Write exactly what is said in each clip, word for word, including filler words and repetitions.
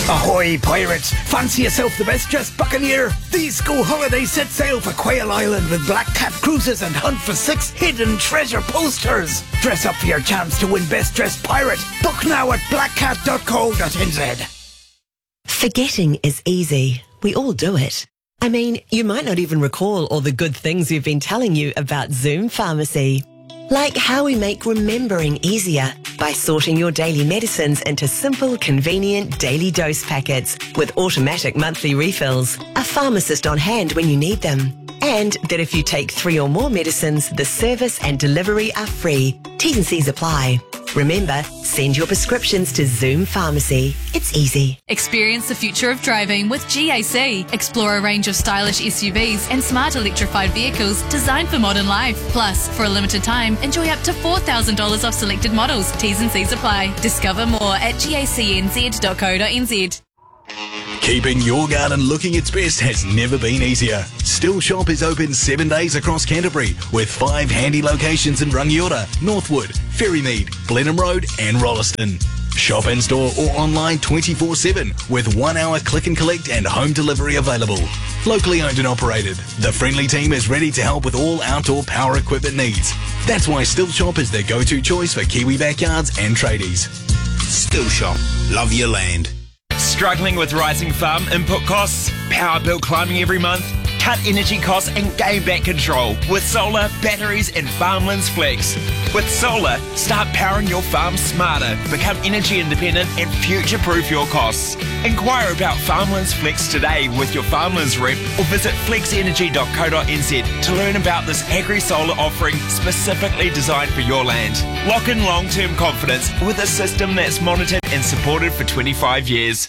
Ahoy, pirates! Fancy yourself the best-dressed buccaneer? These school holidays set sail for Quail Island with Black Cat cruises and hunt for six hidden treasure posters. Dress up for your chance to win best-dressed pirate. Book now at black cat dot co dot n z. Forgetting is easy. We all do it. I mean, you might not even recall all the good things we've been telling you about Zoom Pharmacy. Like how we make remembering easier by sorting your daily medicines into simple, convenient daily dose packets with automatic monthly refills, a pharmacist on hand when you need them, and that if you take three or more medicines, the service and delivery are free. T's and C's apply. Remember, send your prescriptions to Zoom Pharmacy. It's easy. Experience the future of driving with G A C. Explore a range of stylish S U Vs and smart electrified vehicles designed for modern life. Plus, for a limited time, enjoy up to four thousand dollars off selected models. T's and C's apply. Discover more at G A C N Z dot co dot n z. Keeping your garden looking its best has never been easier. Still Shop is open seven days across Canterbury with five handy locations in Rangiora, Northwood, Ferrymead, Blenheim Road and Rolleston. Shop in store or online twenty-four seven with one hour click and collect and home delivery available. Locally owned and operated, the friendly team is ready to help with all outdoor power equipment needs. That's why Still Shop is their go-to choice for Kiwi backyards and tradies. Still Shop. Love your land. Struggling with rising farm input costs? Power bill climbing every month? Cut energy costs and gain back control with solar, batteries and Farmlands Flex. With solar, start powering your farm smarter, become energy independent and future-proof your costs. Inquire about Farmlands Flex today with your Farmlands rep or visit flex energy dot co dot n z to learn about this agri-solar offering specifically designed for your land. Lock in long-term confidence with a system that's monitored and supported for twenty-five years.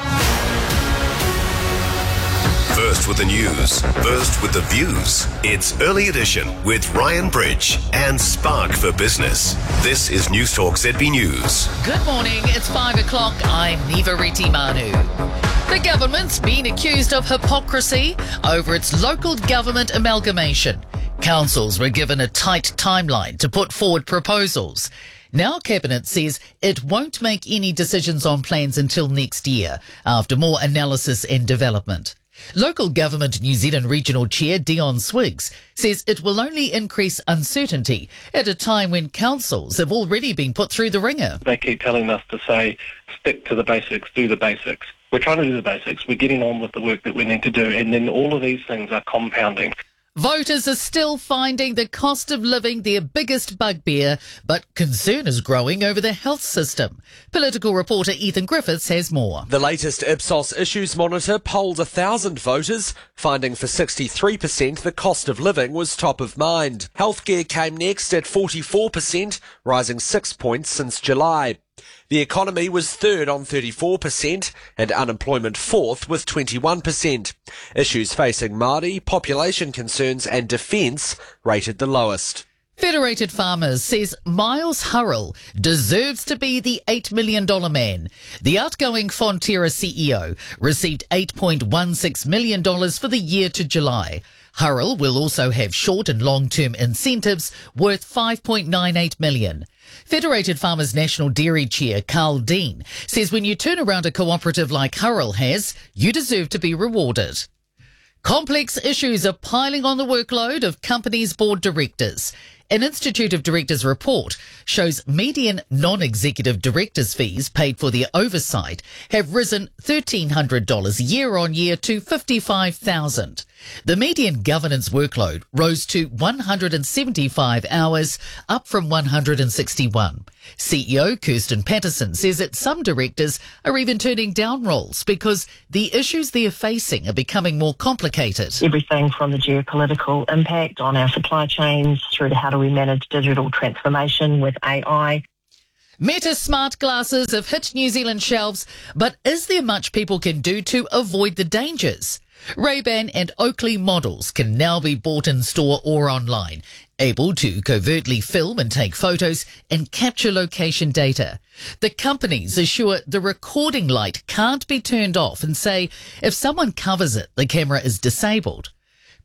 First with the news, first with the views. It's Early Edition with Ryan Bridge and Spark for Business. This is News Talk Z B News. Good morning, it's five o'clock. I'm Niva Reti Manu. The government's been accused of hypocrisy over its local government amalgamation. Councils were given a tight timeline to put forward proposals. Now Cabinet says it won't make any decisions on plans until next year, after more analysis and development. Local Government New Zealand Regional Chair Dion Swiggs says it will only increase uncertainty at a time when councils have already been put through the ringer. They keep telling us to say, stick to the basics, do the basics. We're trying to do the basics. We're getting on with the work that we need to do, and then all of these things are compounding. Voters are still finding the cost of living their biggest bugbear, but concern is growing over the health system. Political reporter Ethan Griffiths has more. The latest Ipsos Issues Monitor polled one thousand voters, finding for sixty-three percent the cost of living was top of mind. Healthcare came next at forty-four percent, rising six points since July. The economy was third on thirty-four percent and unemployment fourth with twenty-one percent. Issues facing Māori, population concerns and defence rated the lowest. Federated Farmers says Miles Hurrell deserves to be the eight million dollars man. The outgoing Fonterra C E O received eight point one six million dollars for the year to July. Hurrell will also have short and long-term incentives worth five point nine eight million dollars. Federated Farmers National Dairy Chair Carl Dean says when you turn around a cooperative like Hurrell has, you deserve to be rewarded. Complex issues are piling on the workload of companies' board directors. An Institute of Directors report shows median non-executive directors' fees paid for their oversight have risen one thousand three hundred dollars year on year to fifty-five thousand dollars. The median governance workload rose to one hundred seventy-five hours, up from one hundred sixty-one. C E O Kirsten Patterson says that some directors are even turning down roles because the issues they're facing are becoming more complicated. Everything from the geopolitical impact on our supply chains through to how do we manage digital transformation with A I. Meta smart glasses have hit New Zealand shelves, but is there much people can do to avoid the dangers? Ray-Ban and Oakley models can now be bought in store or online, able to covertly film and take photos and capture location data. The companies assure the recording light can't be turned off and say if someone covers it, the camera is disabled.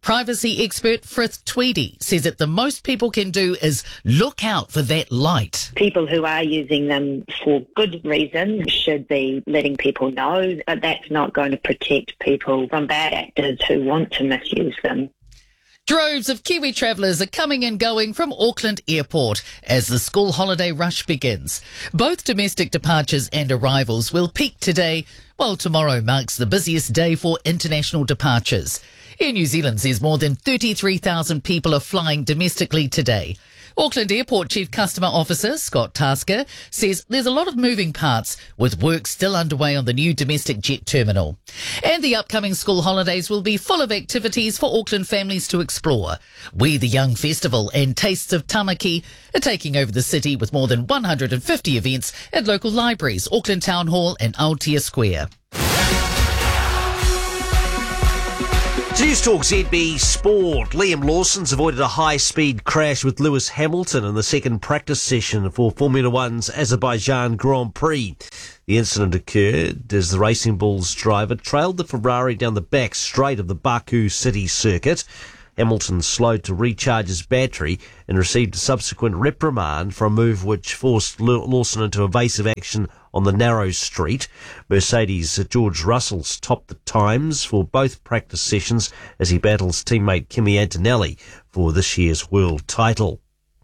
Privacy expert Frith Tweedy says that the most people can do is look out for that light. People who are using them for good reason should be letting people know, but that's not going to protect people from bad actors who want to misuse them. Droves of Kiwi travellers are coming and going from Auckland Airport as the school holiday rush begins. Both domestic departures and arrivals will peak today, while tomorrow marks the busiest day for international departures. Air New Zealand says more than thirty-three thousand people are flying domestically today. Auckland Airport Chief Customer Officer Scott Tasker says there's a lot of moving parts with work still underway on the new domestic jet terminal. And the upcoming school holidays will be full of activities for Auckland families to explore. We the Young Festival and Tastes of Tamaki are taking over the city with more than one hundred fifty events at local libraries, Auckland Town Hall and Aotea Square. News Talk Z B Sport. Liam Lawson's avoided a high-speed crash with Lewis Hamilton in the second practice session for Formula One's Azerbaijan Grand Prix. The incident occurred as the Racing Bulls driver trailed the Ferrari down the back straight of the Baku City circuit. Hamilton slowed to recharge his battery and received a subsequent reprimand for a move which forced Lawson into evasive action on the narrow street. Mercedes' George Russell's topped the times for both practice sessions as he battles teammate Kimi Antonelli for this year's world title.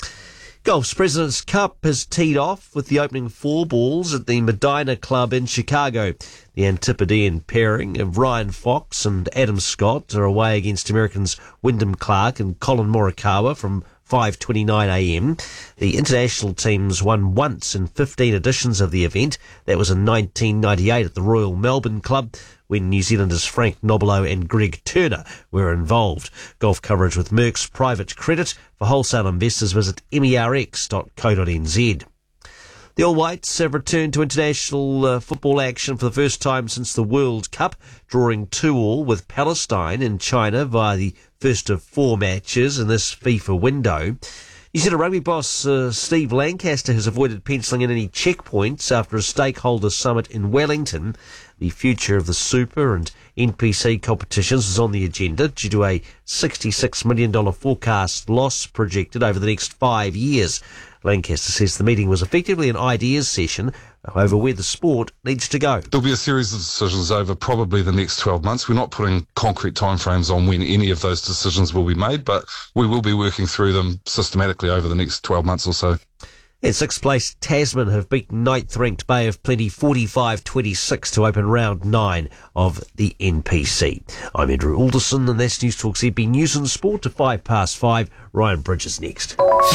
Golf's President's Cup has teed off with the opening four balls at the Medina Club in Chicago. The Antipodean pairing of Ryan Fox and Adam Scott are away against Americans Wyndham Clark and Colin Morikawa from five twenty-nine a m. The international teams won once in fifteen editions of the event. That was in nineteen ninety-eight at the Royal Melbourne Club, when New Zealanders Frank Nobilo and Greg Turner were involved. Golf coverage with Merck's Private Credit. For wholesale investors, visit M E R X dot co dot n z. The All Whites have returned to international uh, football action for the first time since the World Cup, drawing two all with Palestine in China via the first of four matches in this FIFA window. New Zealand rugby boss uh, Steve Lancaster has avoided penciling in any checkpoints after a stakeholder summit in Wellington. The future of the Super and N P C competitions was on the agenda due to a sixty-six million dollars forecast loss projected over the next five years. Lancaster says the meeting was effectively an ideas session over where the sport needs to go. There'll be a series of decisions over probably the next twelve months. We're not putting concrete timeframes on when any of those decisions will be made, but we will be working through them systematically over the next twelve months or so. In sixth place, Tasman have beaten ninth-ranked Bay of Plenty forty-five twenty-six to open round nine of the N P C. I'm Andrew Alderson, and that's News Talk Z B News and Sport to five past five. Ryan Bridges next.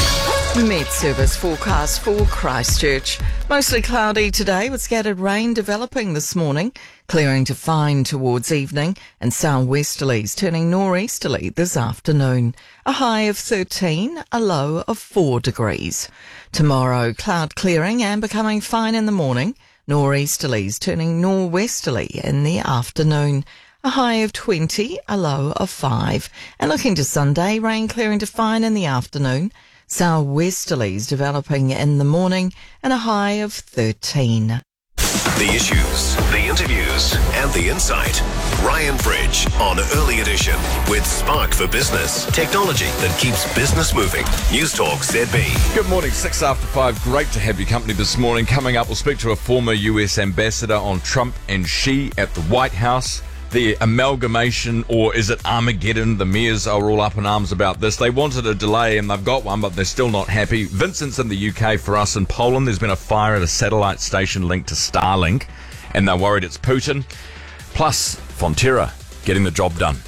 Met Service forecast for Christchurch. Mostly cloudy today with scattered rain developing this morning, clearing to fine towards evening and southwesterlies turning northeasterly this afternoon. A high of thirteen, a low of four degrees. Tomorrow, cloud clearing and becoming fine in the morning, northeasterlies turning northwesterly in the afternoon. A high of twenty, a low of five. And looking to Sunday, rain clearing to fine in the afternoon, southwesterlies developing in the morning, and a high of thirteen. The issues, the interviews, and the insight. Ryan Bridge on Early Edition with Spark for Business. Technology that keeps business moving. News Talk Z B. Good morning, six after five. Great to have your company this morning. Coming up, we'll speak to a former U S ambassador on Trump and Xi at the White House. The amalgamation, or is it Armageddon? The mayors are all up in arms about this. They wanted a delay and they've got one, but they're still not happy. Vincent's in the U K. For us in Poland, there's been a fire at a satellite station linked to Starlink, and they're worried it's Putin. Plus, Fonterra getting the job done.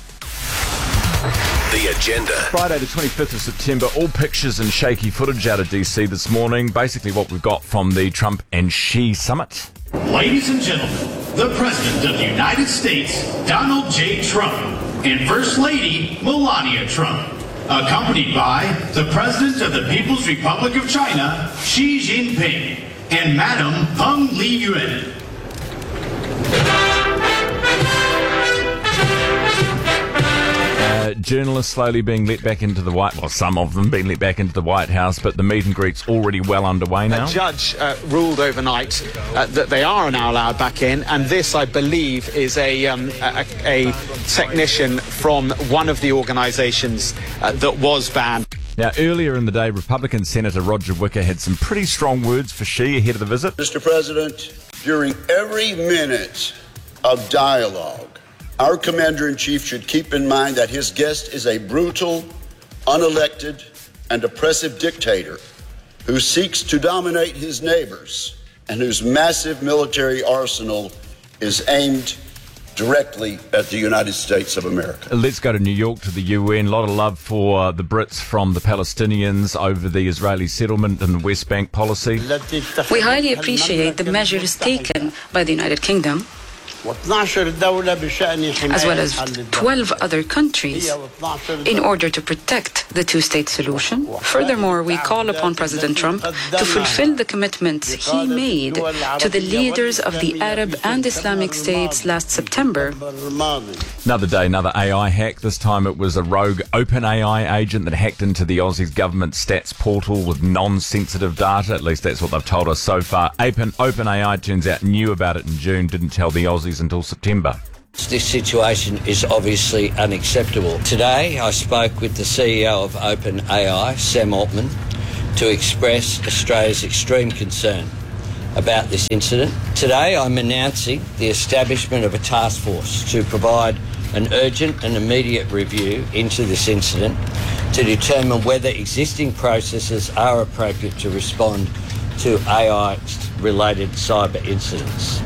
The agenda. Friday the twenty-fifth of September, all pictures and shaky footage out of D C this morning. Basically what we've got from the Trump and Xi summit. Ladies and gentlemen, the President of the United States, Donald J. Trump, and First Lady, Melania Trump, accompanied by the President of the People's Republic of China, Xi Jinping, and Madam Peng Liyuan. Uh, journalists slowly being let back into the White, well, some of them being let back into the White House, but the meet and greet's already well underway now. A judge uh, ruled overnight uh, that they are now allowed back in, and this, I believe, is a, um, a, a technician from one of the organisations uh, that was banned. Now, earlier in the day, Republican Senator Roger Wicker had some pretty strong words for Xi ahead of the visit. Mister President, during every minute of dialogue, our Commander-in-Chief should keep in mind that his guest is a brutal, unelected, and oppressive dictator who seeks to dominate his neighbors and whose massive military arsenal is aimed directly at the United States of America. Let's go to New York to the U N. A lot of love for the Brits from the Palestinians over the Israeli settlement and the West Bank policy. We highly appreciate the measures taken by the United Kingdom, as well as twelve other countries, in order to protect the two-state solution. Furthermore, we call upon President Trump to fulfill the commitments he made to the leaders of the Arab and Islamic states last September. Another day, another A I hack. This time it was a rogue OpenAI agent that hacked into the Aussies government stats portal with non-sensitive data. At least that's what they've told us so far. Open, OpenAI, turns out, knew about it in June, didn't tell the Aussies until September. This situation is obviously unacceptable. Today I spoke with the C E O of OpenAI, Sam Altman, to express Australia's extreme concern about this incident. Today I'm announcing the establishment of a task force to provide an urgent and immediate review into this incident to determine whether existing processes are appropriate to respond to A I-related cyber incidents.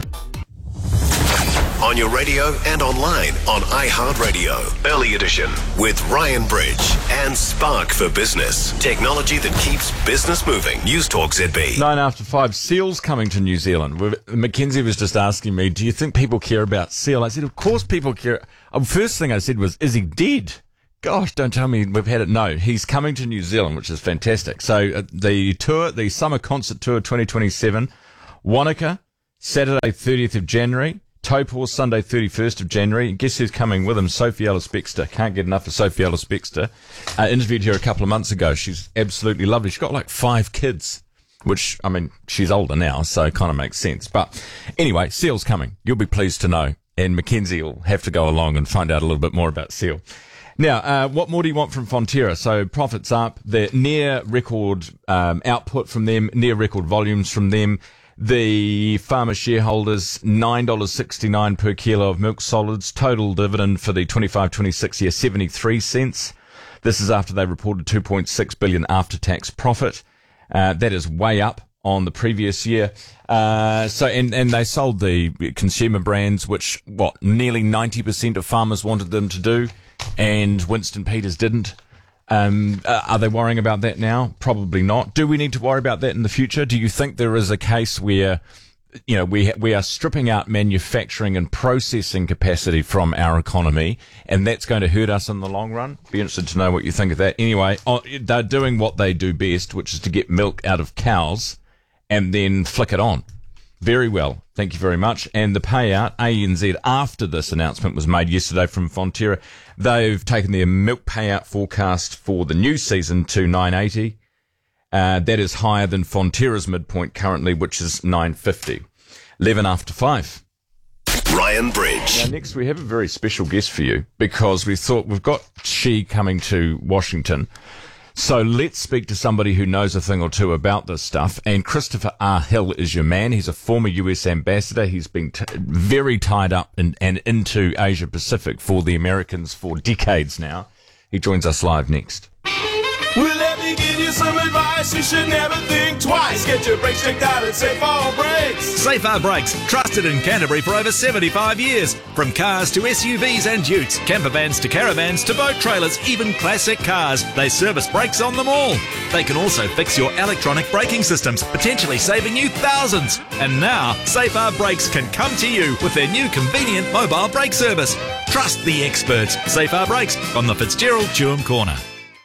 On your radio and online on iHeartRadio. Early Edition with Ryan Bridge and Spark for Business. Technology that keeps business moving. News Talk Z B. Nine after five. Seal's coming to New Zealand. Mackenzie was just asking me, do you think people care about Seal? I said, of course people care. The first thing I said was, is he dead? Gosh, don't tell me we've had it. No, he's coming to New Zealand, which is fantastic. So uh, the tour, the Summer Concert Tour twenty twenty-seven, Wanaka, Saturday thirtieth of January. Taupo, Sunday thirty-first of January. Guess who's coming with him? Sophie Ellis-Bextor. Can't get enough of Sophie Ellis-Bextor. Uh, interviewed her a couple of months ago. She's absolutely lovely. She's got like five kids, which, I mean, she's older now, so it kind of makes sense. But anyway, Seal's coming. You'll be pleased to know. And Mackenzie will have to go along and find out a little bit more about Seal. Now, uh, what more do you want from Fonterra? So profits up. They're near record um, output from them, near record volumes from them. The farmer shareholders, nine dollars sixty-nine per kilo of milk solids. Total dividend for the twenty-five twenty-six year, seventy-three cents. This is after they reported two point six billion dollars after-tax profit. Uh, that is way up on the previous year. Uh, so, and, and they sold the consumer brands, which, what, nearly ninety percent of farmers wanted them to do, and Winston Peters didn't. Um, uh, are they worrying about that now? Probably not. Do we need to worry about that in the future? Do you think there is a case where, you know, we we are stripping out manufacturing and processing capacity from our economy, and that's going to hurt us in the long run? Be interested to know what you think of that. Anyway, they're doing what they do best, which is to get milk out of cows and then flick it on. Very well. Thank you very much. And the payout, A N Z, after this announcement was made yesterday from Fonterra, they've taken their milk payout forecast for the new season to nine eighty. Uh, that is higher than Fonterra's midpoint currently, which is nine fifty. eleven after five. Ryan Bridge. Now, next we have a very special guest for you, because we thought we've got Xi coming to Washington. So let's speak to somebody who knows a thing or two about this stuff. And Christopher R. Hill is your man. He's a former U S ambassador. He's been t- very tied up in, and into Asia Pacific for the Americans for decades now. He joins us live next. Well, let me give you some advice. You should never think twice. Get your brakes checked out at Safe R Brakes. Safe R Brakes, trusted in Canterbury for over seventy-five years. From cars to S U Vs and utes, camper vans to caravans to boat trailers, even classic cars, they service brakes on them all. They can also fix your electronic braking systems, potentially saving you thousands. And now, Safe R Brakes can come to you with their new convenient mobile brake service. Trust the experts. Safe R Brakes on the Fitzgerald Chewham Corner.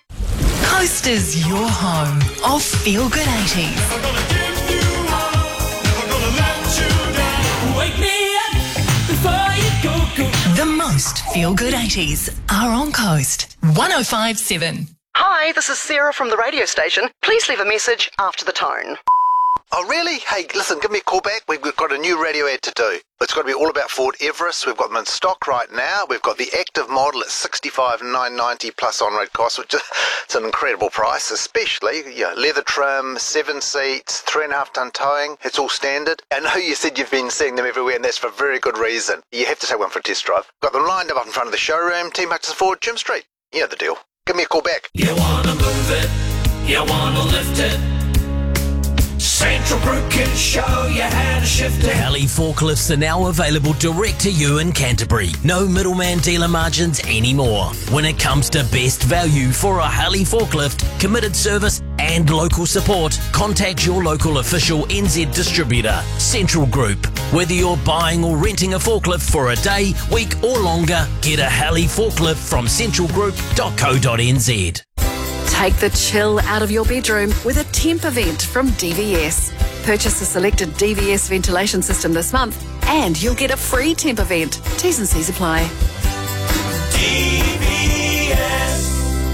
Coasters your home of Feel Good eighties. I'm gonna give you all. I'm gonna let you down. Wake me up before you go, go. The most feel-good eighties are on Coast. one oh five point seven. Hi, this is Sarah from the radio station. Please leave a message after the tone. Oh, really? Hey, listen, give me a call back. We've got a new radio ad to do. It's got to be all about Ford Everest. We've got them in stock right now. We've got the active model at sixty-five thousand nine hundred ninety plus on-road costs, which is it's an incredible price, especially you know, leather trim, seven seats, three and a half ton towing. It's all standard. I know you said you've been seeing them everywhere, and that's for a very good reason. You have to take one for a test drive. Got them lined up in front of the showroom, Team Hutchins Ford, Jim Street. You know the deal. Give me a call back. You wanna move it, you wanna lift it. Central Group can show you how to shift it. Heli forklifts are now available direct to you in Canterbury. No middleman dealer margins anymore. When it comes to best value for a Heli forklift, committed service and local support, contact your local official N Z distributor, Central Group. Whether you're buying or renting a forklift for a day, week or longer, get a Heli forklift from central group dot co dot n z. Take the chill out of your bedroom with a temp event from D V S. Purchase a selected D V S ventilation system this month and you'll get a free temp event. T's and C's apply. D V S.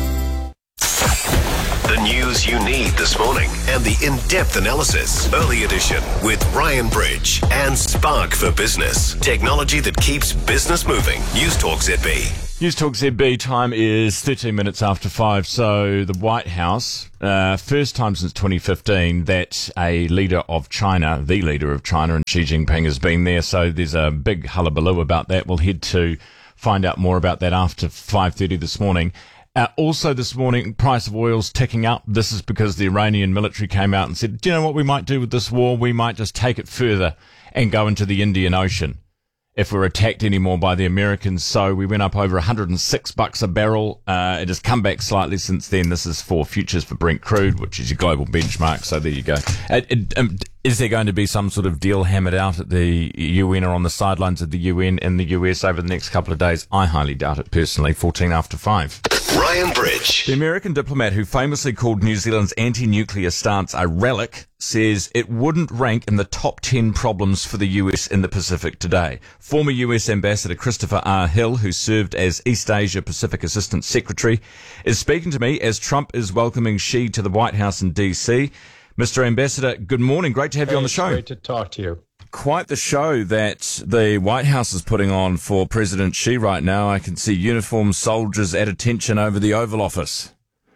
The news you need this morning and the in-depth analysis. Early edition with Ryan Bridge and Spark for Business. Technology that keeps business moving. News Talk Z B. News Talk Z B time is thirteen minutes after five. So the White House, uh, first time since twenty fifteen that a leader of China, the leader of China, and Xi Jinping has been there. So there's a big hullabaloo about that. We'll head to find out more about that after five thirty this morning. Uh, also this morning, price of oil's ticking up. This is because the Iranian military came out and said, do you know what we might do with this war? We might just take it further and go into the Indian Ocean if we're attacked anymore by the Americans. So we went up over one hundred six bucks a barrel. Uh, it has come back slightly since then. This is for futures for Brent crude, which is your global benchmark. So there you go. It, it, um, is there going to be some sort of deal hammered out at the U N or on the sidelines of the U N in the U S over the next couple of days? I highly doubt it personally. fourteen after five. Ryan Bridge. The American diplomat who famously called New Zealand's anti-nuclear stance a relic says it wouldn't rank in the top ten problems for the U S in the Pacific today. Former U S Ambassador Christopher R. Hill, who served as East Asia Pacific Assistant Secretary, is speaking to me as Trump is welcoming Xi to the White House in D C. Mister Ambassador, good morning. Great to have hey, you on the show. Great to talk to you. Quite the show that the White House is putting on for President Xi right now. I can see uniformed soldiers at attention over the Oval Office.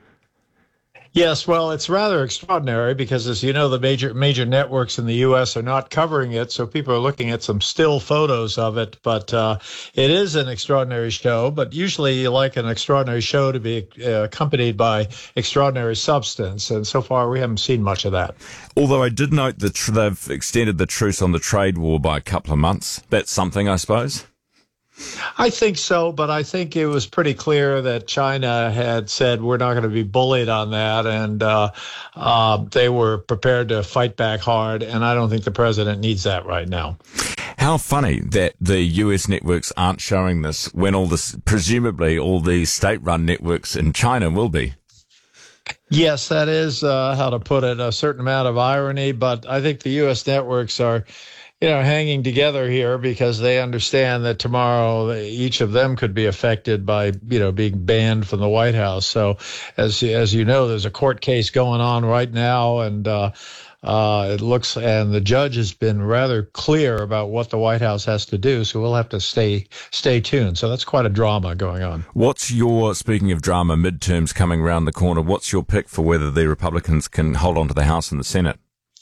Yes, well, it's rather extraordinary because, as you know, the major major networks in the U S are not covering it, so people are looking at some still photos of it. But uh, it is an extraordinary show, but usually you like an extraordinary show to be uh, accompanied by extraordinary substance, and so far we haven't seen much of that. Although I did note that tr- they've extended the truce on the trade war by a couple of months. That's something, I suppose. I think so, but I think it was pretty clear that China had said we're not going to be bullied on that, and uh, uh, they were prepared to fight back hard, and I don't think the president needs that right now. How funny that the U S networks aren't showing this when all this, presumably all the state-run networks in China will be. Yes, that is, uh, how to put it, a certain amount of irony, but I think the U S networks are, you know, hanging together here because they understand that tomorrow each of them could be affected by, you know, being banned from the White House. So as, as you know, there's a court case going on right now, and uh, uh, it looks, and the judge has been rather clear about what the White House has to do. So we'll have to stay, stay tuned. So that's quite a drama going on. What's your, speaking of drama, midterms coming around the corner, what's your pick for whether the Republicans can hold on to the House and the Senate?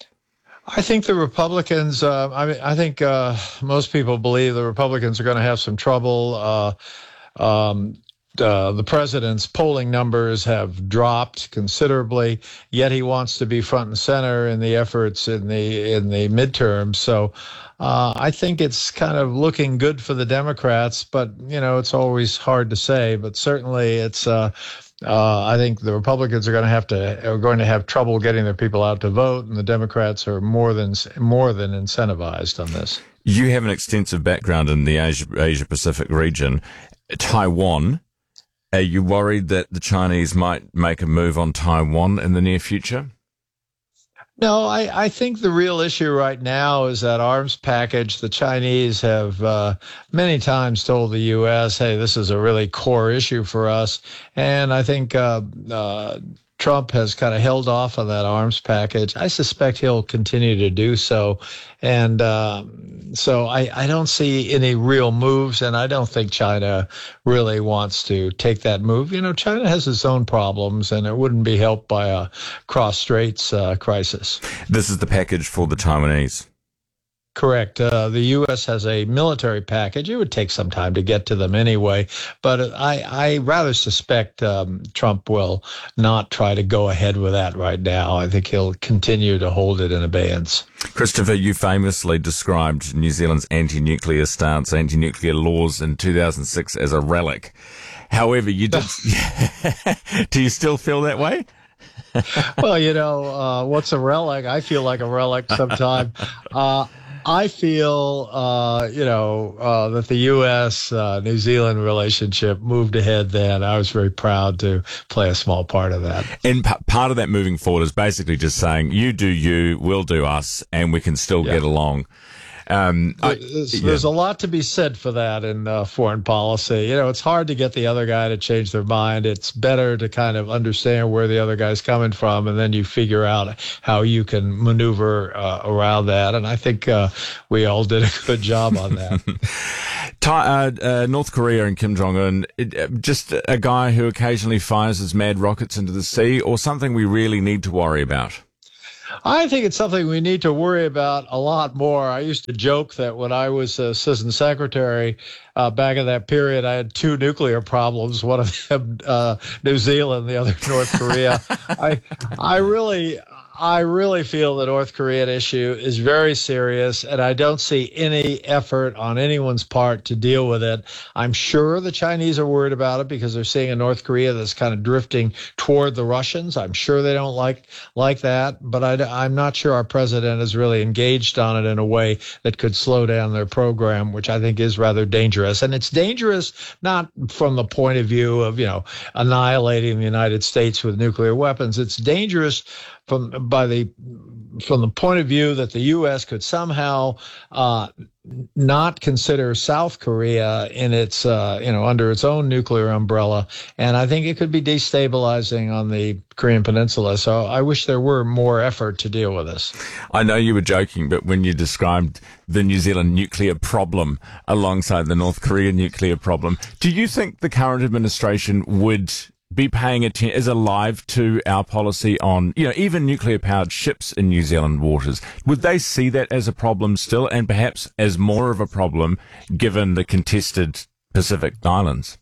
I think the Republicans, uh, I mean, I think uh, most people believe the Republicans are going to have some trouble. Uh, um, uh, the president's polling numbers have dropped considerably, yet he wants to be front and center in the efforts in the in the midterms. So uh, I think it's kind of looking good for the Democrats, but, you know, it's always hard to say. But certainly it's uh, Uh, I think the Republicans are going to have to are going to have trouble getting their people out to vote, and the Democrats are more than more than incentivized on this. You have an extensive background in the Asia Asia Pacific region. Taiwan, are you worried that the Chinese might make a move on Taiwan in the near future? No, I, I think the real issue right now is that arms package. The Chinese have uh, many times told the U S, hey, this is a really core issue for us. And I think uh, uh, Trump has kind of held off on that arms package. I suspect he'll continue to do so. And uh, so I, I don't see any real moves, and I don't think China really wants to take that move. You know, China has its own problems, and it wouldn't be helped by a cross-straits uh, crisis. This is the package for the Taiwanese. Correct. Uh, the U S has a military package. It would take some time to get to them anyway, but I, I rather suspect um, Trump will not try to go ahead with that right now. I think he'll continue to hold it in abeyance. Christopher, you famously described New Zealand's anti-nuclear stance, anti-nuclear laws in two thousand six as a relic. However, you did. Do you still feel that way? Well, you know, uh, what's a relic? I feel like a relic sometimes. Uh, I feel, uh, you know, uh, that the U S uh, New Zealand relationship moved ahead then. I was very proud to play a small part of that. And p- part of that moving forward is basically just saying, you do you, we'll do us, and we can still yeah. get along. Um, I, there's, yeah. there's a lot to be said for that in uh, foreign policy. You know, it's hard to get the other guy to change their mind. It's better to kind of understand where the other guy's coming from, and then you figure out how you can maneuver uh, around that. And I think uh, we all did a good job on that. uh, uh, North Korea and Kim Jong-un, it, just a guy who occasionally fires his mad rockets into the sea, or something we really need to worry about? I think it's something we need to worry about a lot more. I used to joke that when I was assistant secretary uh, back in that period, I had two nuclear problems, one of them uh, New Zealand, the other North Korea. I, I really... I really feel the North Korean issue is very serious, and I don't see any effort on anyone's part to deal with it. I'm sure the Chinese are worried about it because they're seeing a North Korea that's kind of drifting toward the Russians. I'm sure they don't like like that, but I, I'm not sure our president is really engaged on it in a way that could slow down their program, which I think is rather dangerous. And it's dangerous not from the point of view of, you know, annihilating the United States with nuclear weapons. It's dangerous from by the from the point of view that the U S could somehow uh, not consider South Korea in its uh, you know under its own nuclear umbrella, and I think it could be destabilizing on the Korean Peninsula. So I wish there were more effort to deal with this. I know you were joking, but when you described the New Zealand nuclear problem alongside the North Korean nuclear problem, do you think the current administration would be paying attention, is alive to our policy on, you know, even nuclear-powered ships in New Zealand waters? Would they see that as a problem still, and perhaps as more of a problem given the contested Pacific Islands?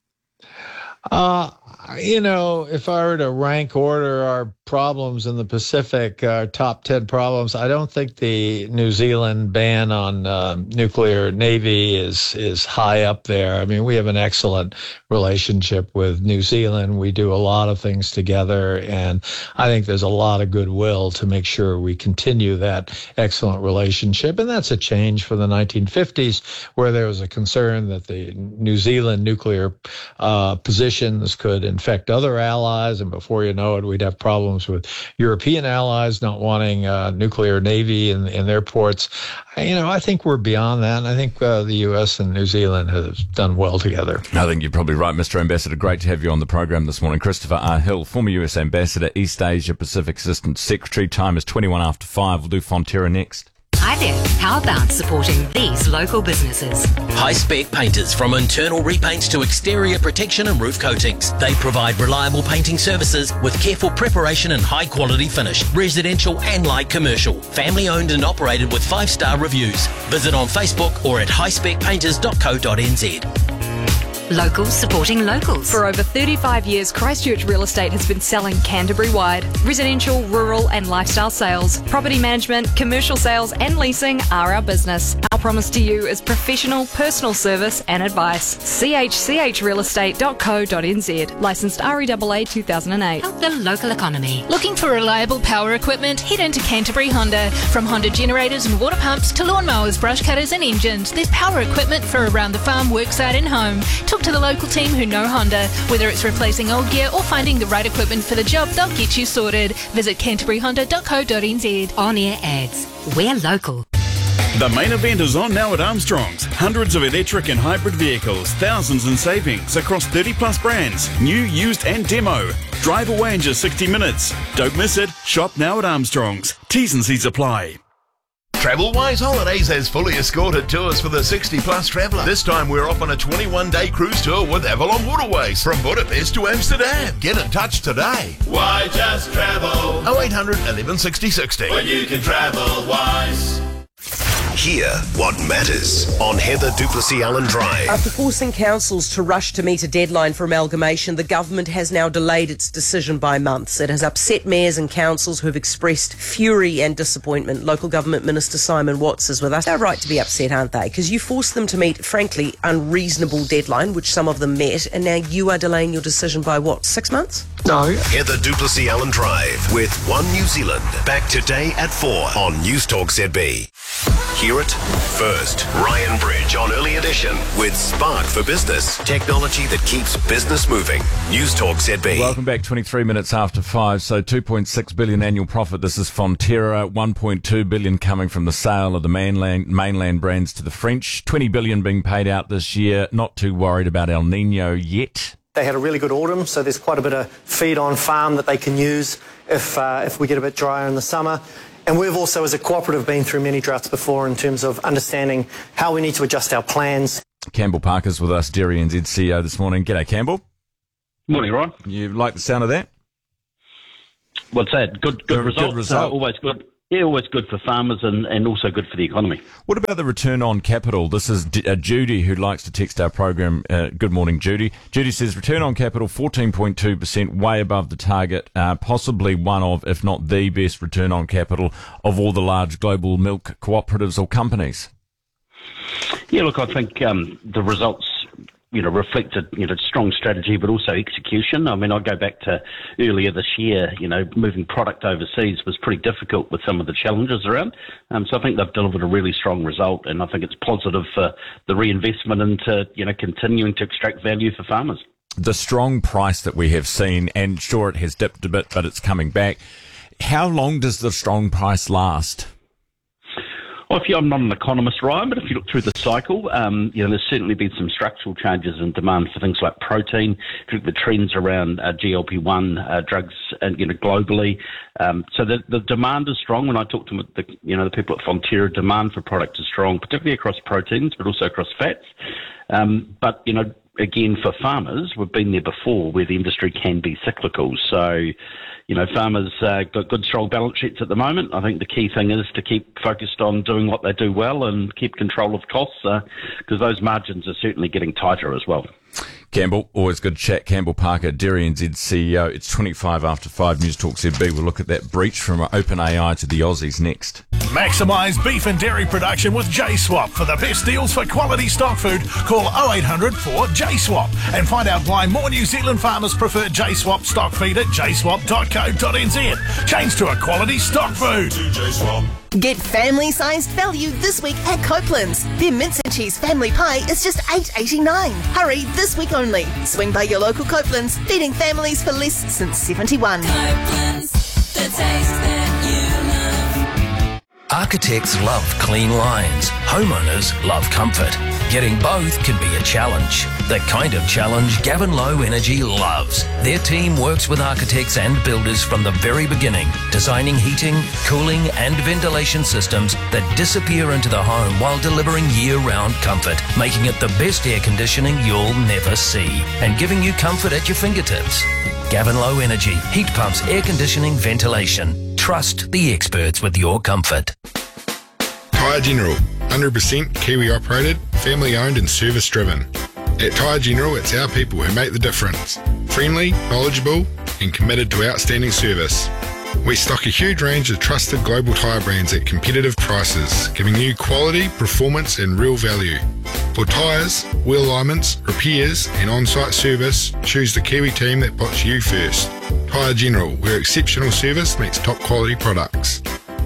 Uh, you know, if I were to rank order our problems in the Pacific, our top ten problems, I don't think the New Zealand ban on uh, nuclear navy is is high up there. I mean, we have an excellent relationship with New Zealand. We do a lot of things together, and I think there's a lot of goodwill to make sure we continue that excellent relationship. And that's a change from the nineteen fifties, where there was a concern that the New Zealand nuclear uh, positions could infect other allies, and before you know it, we'd have problems with European allies not wanting uh, nuclear navy in, in their ports. You know, I think we're beyond that, and I think uh, the U S and New Zealand have done well together. I think you're probably right, Mister Ambassador. Great to have you on the program this morning. Christopher R. Hill, former U S Ambassador, East Asia Pacific Assistant Secretary. Time is twenty-one after five. We'll do Fonterra next. Hi there. How about supporting these local businesses? High-spec painters, from internal repaints to exterior protection and roof coatings. They provide reliable painting services with careful preparation and high-quality finish. Residential and light commercial. Family-owned and operated with five-star reviews. Visit on Facebook or at high spec painters dot co dot n z. Locals supporting locals. For over thirty-five years, Christchurch Real Estate has been selling Canterbury-wide. Residential, rural and lifestyle sales, property management, commercial sales and leasing are our business. Our promise to you is professional, personal service and advice. c h c h real estate dot co dot n z. Licensed R E A A two thousand eight. Help the local economy. Looking for reliable power equipment? Head into Canterbury Honda. From Honda generators and water pumps to lawnmowers, brush cutters and engines, there's power equipment for around the farm, worksite and home. Talk to the local team who know Honda. Whether it's replacing old gear or finding the right equipment for the job, they'll get you sorted. Visit canterbury honda dot co dot n z. On-air ads. We're local. The main event is on now at Armstrong's. Hundreds of electric and hybrid vehicles, thousands in savings across thirty plus brands, new, used and demo. Drive away in just sixty minutes. Don't miss it. Shop now at Armstrong's. T's and C's apply. Travelwise Holidays has fully escorted tours for the sixty plus traveller. This time we're off on a twenty-one day cruise tour with Avalon Waterways from Budapest to Amsterdam. Get in touch today. Why just travel? oh eight hundred, eleven sixty, sixty. When you can travel wise. Hear what matters on Heather Duplessis Allen Drive. After forcing councils to rush to meet a deadline for amalgamation, the government has now delayed its decision by months. It has upset mayors and councils who have expressed fury and disappointment. Local Government Minister Simon Watts is with us. They're right to be upset, aren't they? Because you forced them to meet, frankly, unreasonable deadline, which some of them met, and now you are delaying your decision by what, six months? No. Heather Duplessis Allen Drive with One New Zealand. Back today at four on News Talk Z B. Hear it first. Ryan Bridge on Early Edition with Spark for Business. Technology that keeps business moving. News Talk Z B. Welcome back. twenty-three minutes after five. So two point six billion annual profit. This is Fonterra. one point two billion coming from the sale of the mainland mainland brands to the French. twenty billion being paid out this year. Not too worried about El Nino yet. They had a really good autumn, so there's quite a bit of feed on farm that they can use if uh, if we get a bit drier in the summer. And we've also, as a cooperative, been through many droughts before in terms of understanding how we need to adjust our plans. Campbell Parker's with us, Dairy N Z C E O this morning. G'day, Campbell. Morning, Ron. You like the sound of that? What's that? Good, good, Good result. result. Uh, always good. Yeah, always good for farmers and, and also good for the economy. What about the return on capital? This is D- uh, Judy, who likes to text our program. Uh, good morning, Judy. Judy says return on capital fourteen point two percent, way above the target, uh, possibly one of, if not the best return on capital of all the large global milk cooperatives or companies. Yeah, look, I think um, the results, you know, reflected, you know, strong strategy, but also execution. I mean, I go back to earlier this year, you know, moving product overseas was pretty difficult with some of the challenges around. Um, so I think they've delivered a really strong result, and I think it's positive for the reinvestment into, you know, continuing to extract value for farmers. The strong price that we have seen, and sure, it has dipped a bit, but it's coming back. How long does the strong price last? Well, if you, I'm not an economist, Ryan, but if you look through the cycle, um, you know, there's certainly been some structural changes in demand for things like protein. If you look at the trends around uh, G L P one uh, drugs, and you know, globally, um, so the, the demand is strong. When I talk to the, you know, the people at Fonterra, demand for product is strong, particularly across proteins, but also across fats. Um, but you know, again, for farmers, we've been there before, where the industry can be cyclical. So, you know, farmers uh, got good, strong balance sheets at the moment. I think the key thing is to keep focused on doing what they do well and keep control of costs, because uh, those margins are certainly getting tighter as well. Campbell, always good to chat. Campbell Parker, Dairy N Z C E O. It's twenty-five after five. News Talk Z B. We'll look at that breach from OpenAI to the Aussies next. Maximise beef and dairy production with J swap. For the best deals for quality stock food, call oh eight hundred four J swap and find out why more New Zealand farmers prefer J swap stock feed at j swap dot co dot n z. Change to a quality stock food. Get family-sized value this week at Copeland's. Their mince and cheese family pie is just eight eighty-nine. Hurry, this week only. Swing by your local Copeland's, feeding families for less since seventy-one. Copeland's, the taste that you love. Architects love clean lines. Homeowners love comfort. Getting both can be a challenge. The kind of challenge Gavin Low Energy loves. Their team works with architects and builders from the very beginning, designing heating, cooling and ventilation systems that disappear into the home while delivering year-round comfort, making it the best air conditioning you'll never see, and giving you comfort at your fingertips. Gavin Low Energy, heat pumps, air conditioning, ventilation. Trust the experts with your comfort. Tyre General, one hundred percent Kiwi operated, family owned and service driven. At Tyre General, it's our people who make the difference. Friendly, knowledgeable and committed to outstanding service. We stock a huge range of trusted global tyre brands at competitive prices, giving you quality, performance and real value. For tyres, wheel alignments, repairs and on-site service, choose the Kiwi team that puts you first. Tyre General, where exceptional service meets top quality products.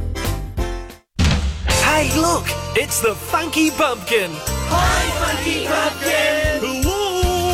Hey, look! It's the Funky Pumpkin! Hi, Funky Pumpkin! Hello!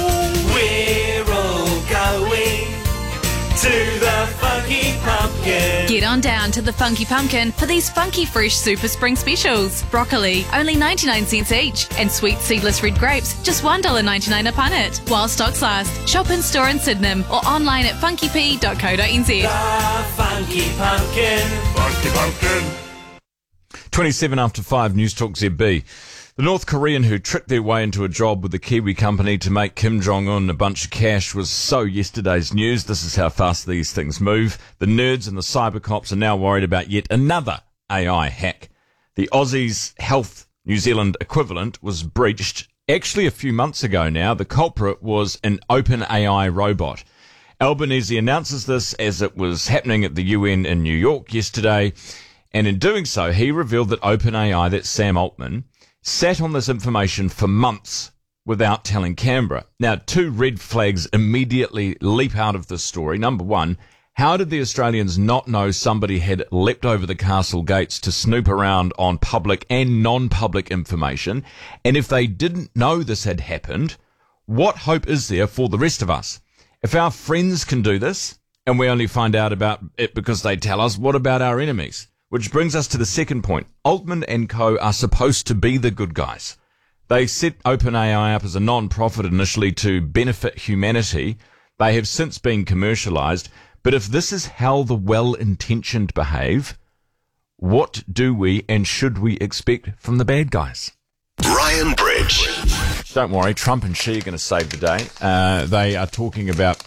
Get on down to the Funky Pumpkin for these funky fresh super spring specials. Broccoli, only ninety-nine cents each. And sweet seedless red grapes, just one dollar ninety-nine a punnet. While stocks last. Shop in store in Sydenham or online at funky p dot co dot n z. The Funky Pumpkin. Funky Pumpkin. twenty-seven after five, News Talk Z B. The North Korean who tricked their way into a job with the Kiwi company to make Kim Jong-un a bunch of cash was so yesterday's news. This is how fast these things move. The nerds and the cyber cops are now worried about yet another A I hack. The Aussies Health New Zealand equivalent was breached actually a few months ago now. The culprit was an OpenAI robot. Albanese announces this as it was happening at the U N in New York yesterday. And in doing so, he revealed that OpenAI, that's Sam Altman, sat on this information for months without telling Canberra. Now, two red flags immediately leap out of this story. Number one, how did the Australians not know somebody had leapt over the castle gates to snoop around on public and non-public information? And if they didn't know this had happened, what hope is there for the rest of us? If our friends can do this, and we only find out about it because they tell us, what about our enemies? Which brings us to the second point. Altman and co are supposed to be the good guys. They set OpenAI up as a non-profit initially to benefit humanity. They have since been commercialized. But if this is how the well-intentioned behave, what do we and should we expect from the bad guys? Ryan Bridge. Don't worry, Trump and Xi are going to save the day. Uh, they are talking about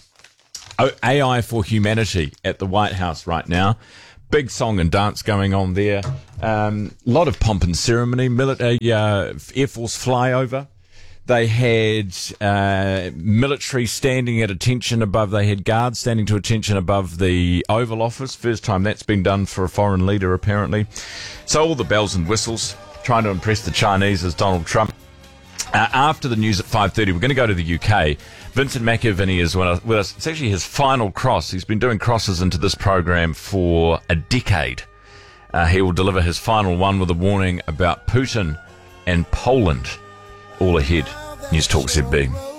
A I for humanity at the White House right now. Big song and dance going on there. A um, lot of pomp and ceremony. Military, uh, Air Force flyover. They had uh, military standing at attention above. They had guards standing to attention above the Oval Office. First time that's been done for a foreign leader, apparently. So all the bells and whistles, trying to impress the Chinese as Donald Trump. Uh, after the news at five thirty, we're going to go to the U K. Vincent McAviney is with us. It's actually his final cross. He's been doing crosses into this program for a decade. Uh, he will deliver his final one with a warning about Putin and Poland. All ahead. News Talk Z B.